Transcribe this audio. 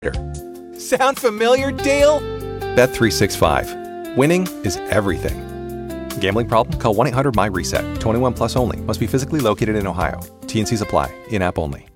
Sound familiar, Dale? Bet365. Winning is everything. Gambling problem? Call 1-800-MY-RESET. 21 plus only. Must be physically located in Ohio. T&Cs apply. In-app only.